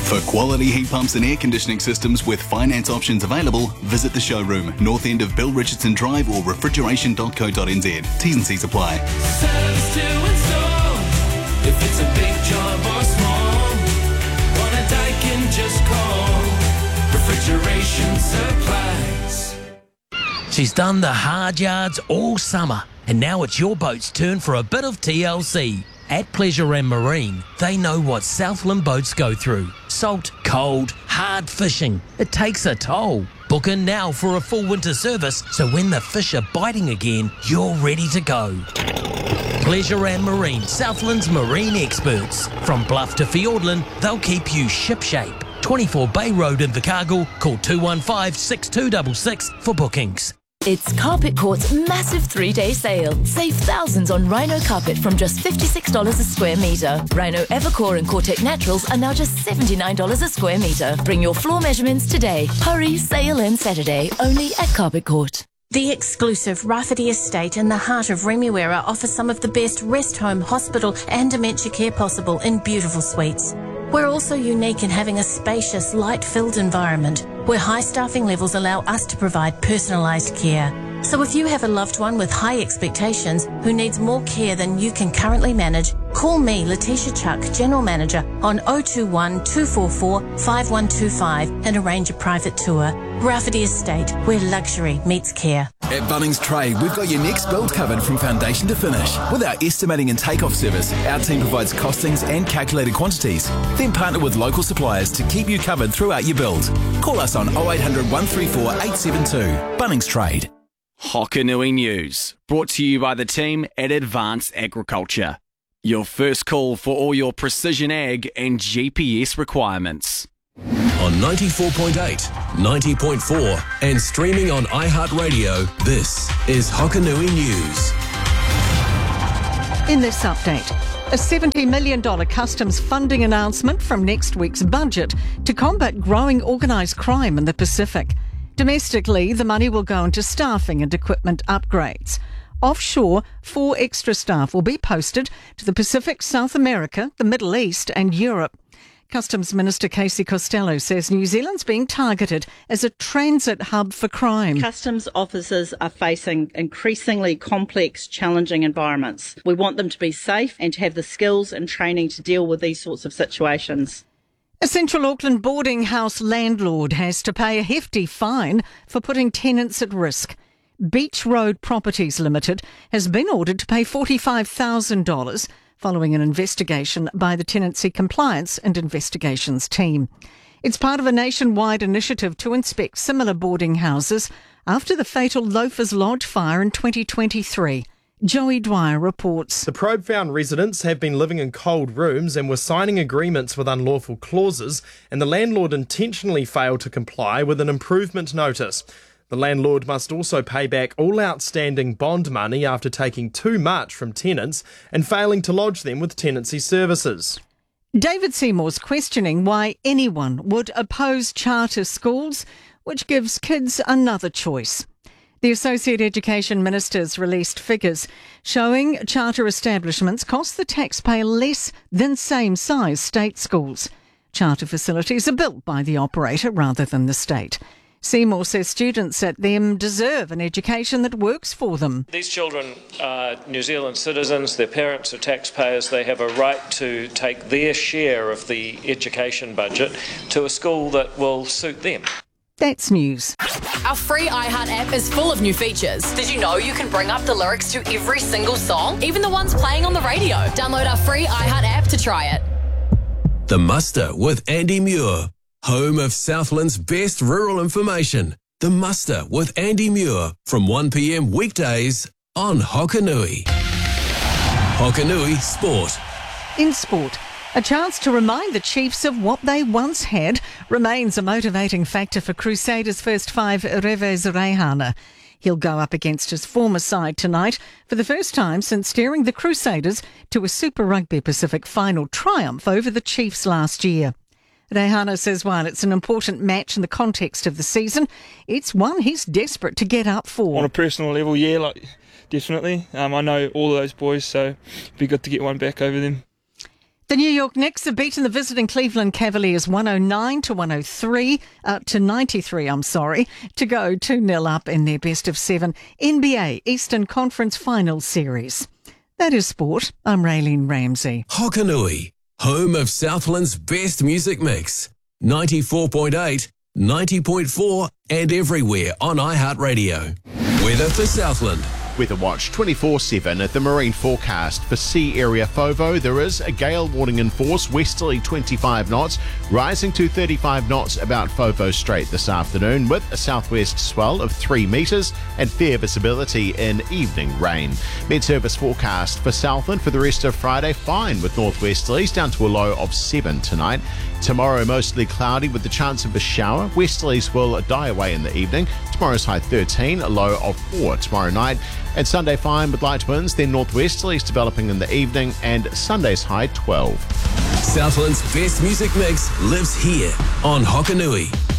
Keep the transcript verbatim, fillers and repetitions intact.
For quality heat pumps and air conditioning systems with finance options available, visit the showroom, north end of Bill Richardson Drive or refrigeration dot co dot n z. T's and C's apply. Service to install, if it's a big job or small. Want a Daikin, just call Refrigeration Supplies. She's done the hard yards all summer, and now it's your boat's turn for a bit of T L C. At Pleasure and Marine, they know what Southland boats go through. Salt, cold, hard fishing. It takes a toll. Book in now for a full winter service, so when the fish are biting again, you're ready to go. Pleasure and Marine, Southland's marine experts. From Bluff to Fiordland, they'll keep you shipshape. twenty-four Bay Road in Invercargill. Call two one five, six two six six for bookings. It's Carpet Court's massive three-day sale. Save thousands on Rhino carpet from just fifty-six dollars a square metre. Rhino Evercore and Cortec Naturals are now just seventy-nine dollars a square metre. Bring your floor measurements today. Hurry, sale ends Saturday, only at Carpet Court. The exclusive Rafferty Estate in the heart of Remuera offers some of the best rest home, hospital and dementia care possible in beautiful suites. We're also unique in having a spacious, light-filled environment where high staffing levels allow us to provide personalised care. So if you have a loved one with high expectations who needs more care than you can currently manage, call me, Letitia Chuck, General Manager, on oh two one, two four four, five one two five and arrange a private tour. Rafferty Estate, where luxury meets care. At Bunnings Trade, we've got your next build covered from foundation to finish. With our estimating and takeoff service, our team provides costings and calculated quantities. Then partner with local suppliers to keep you covered throughout your build. Call us on oh eight hundred, one three four, eight seven two. Bunnings Trade. Hokanui News, brought to you by the team at Advanced Agriculture. Your first call for all your precision ag and G P S requirements. On ninety-four point eight, ninety point four and streaming on iHeartRadio, this is Hokanui News. In this update, a seventy million dollars customs funding announcement from next week's budget to combat growing organised crime in the Pacific. Domestically, the money will go into staffing and equipment upgrades. Offshore, four extra staff will be posted to the Pacific, South America, the Middle East and Europe. Customs Minister Casey Costello says New Zealand's being targeted as a transit hub for crime. Customs officers are facing increasingly complex, challenging environments. We want them to be safe and to have the skills and training to deal with these sorts of situations. A Central Auckland boarding house landlord has to pay a hefty fine for putting tenants at risk. Beach Road Properties Limited has been ordered to pay forty-five thousand dollars following an investigation by the Tenancy Compliance and Investigations team. It's part of a nationwide initiative to inspect similar boarding houses after the fatal Loafers Lodge fire in twenty twenty-three. Joey Dwyer reports. The probe found residents have been living in cold rooms and were signing agreements with unlawful clauses, and the landlord intentionally failed to comply with an improvement notice. The landlord must also pay back all outstanding bond money after taking too much from tenants and failing to lodge them with tenancy services. David Seymour's questioning why anyone would oppose charter schools, which gives kids another choice. The Associate Education Minister's released figures showing charter establishments cost the taxpayer less than same-size state schools. Charter facilities are built by the operator rather than the state. Seymour says students at them deserve an education that works for them. These children are New Zealand citizens, their parents are taxpayers, they have a right to take their share of the education budget to a school that will suit them. That's news. Our free iHeart app is full of new features. Did you know you can bring up the lyrics to every single song, even the ones playing on the radio? Download our free iHeart app to try it. The Muster with Andy Muir, home of Southland's best rural information. The Muster with Andy Muir from one p m weekdays on Hokanui. Hokanui Sport. In sport, a chance to remind the Chiefs of what they once had remains a motivating factor for Crusaders' first five, Reves Reihana. He'll go up against his former side tonight for the first time since steering the Crusaders to a Super Rugby Pacific final triumph over the Chiefs last year. Reihana says while it's an important match in the context of the season, it's one he's desperate to get up for. On a personal level, yeah, like definitely. Um, I know all of those boys, so it'd be good to get one back over them. The New York Knicks have beaten the visiting Cleveland Cavaliers one oh nine to one oh three, uh, to ninety-three, I'm sorry, to go two nil up in their best of seven N B A Eastern Conference Finals series. That is sport. I'm Raylene Ramsey. Hokanui, home of Southland's best music mix. ninety-four point eight, ninety point four and everywhere on iHeartRadio. Weather for Southland. Weather Watch twenty-four seven at the marine forecast. For sea area FOVO, there is a gale warning in force, westerly twenty-five knots, rising to thirty-five knots about FOVO Strait this afternoon, with a southwest swell of three metres and fair visibility in evening rain. Met Service forecast for Southland for the rest of Friday, fine with northwesterlies down to a low of seven tonight. Tomorrow mostly cloudy with the chance of a shower. Westerlies will die away in the evening. Tomorrow's high thirteen, a low of four tomorrow night. And Sunday fine with light winds, then northwesterlies developing in the evening, and Sunday's high twelve. Southland's best music mix lives here on Hokanui.